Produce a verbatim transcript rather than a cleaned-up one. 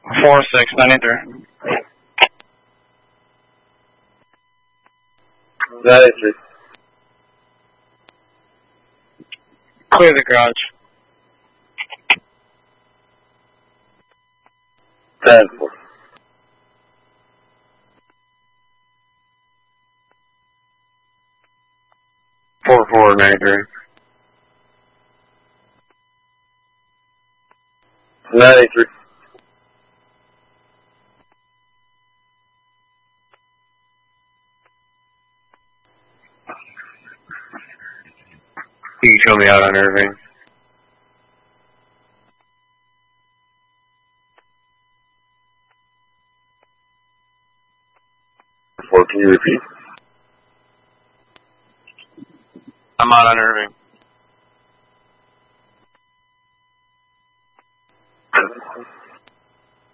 Four six ninety-three. ninety-three. Clear the garage. ten four. Four four ninety-three. ninety-three. You can show me out on Irving. Four, can you repeat? I'm out on Irving.